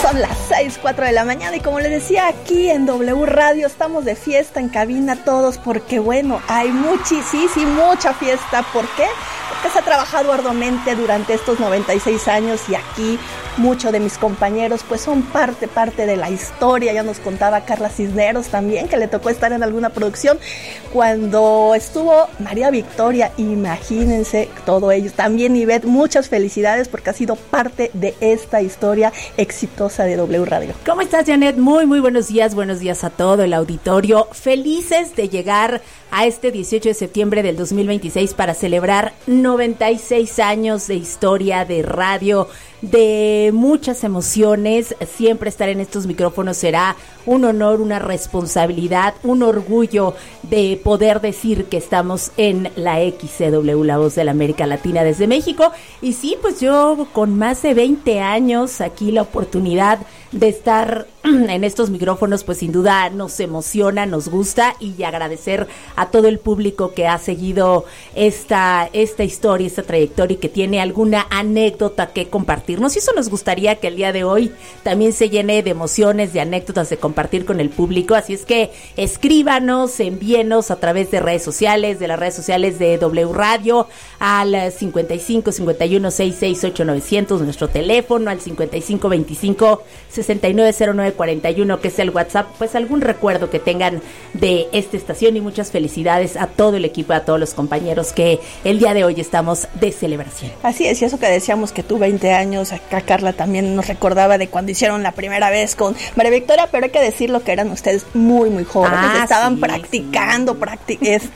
Son las 6:04 de la mañana y como les decía, aquí en W Radio estamos de fiesta en cabina todos porque bueno, hay mucha fiesta. ¿Por qué? Porque se ha trabajado arduamente durante estos 96 años y aquí muchos de mis compañeros pues son parte de la historia. Ya nos contaba Carla Cisneros también que le tocó estar en alguna producción cuando estuvo María Victoria, imagínense todo ello. También Ivette, muchas felicidades porque ha sido parte de esta historia exitosa de W Radio. ¿Cómo estás, Janet? Muy buenos días a todo el auditorio. Felices de llegar a este 18 de septiembre del 2026 para celebrar 96 años de historia de radio, de muchas emociones. Siempre estar en estos micrófonos será un honor, una responsabilidad, un orgullo de poder decir que estamos en la XCW, la voz de la América Latina desde México. Y sí, pues yo con más de 20 años aquí la oportunidad de estar en estos micrófonos, pues sin duda nos emociona, nos gusta, y agradecer a todo el público que ha seguido esta historia, esta trayectoria y que tiene alguna anécdota que compartirnos. Y eso nos gustaría que el día de hoy también se llene de emociones, de anécdotas de compartir con el público. Así es que escríbanos, envíenos a través de redes sociales, de las redes sociales de W Radio, al 55 51 66 8900, nuestro teléfono, al 55 25 6909 41, que es el WhatsApp. Pues algún recuerdo que tengan de esta estación, y muchas felicidades a todo el equipo, a todos los compañeros que el día de hoy estamos de celebración. Así es, y eso que decíamos que tú 20 años, acá Carla también nos recordaba de cuando hicieron la primera vez con María Victoria, pero hay que decirlo que eran ustedes muy jóvenes, estaban practicando,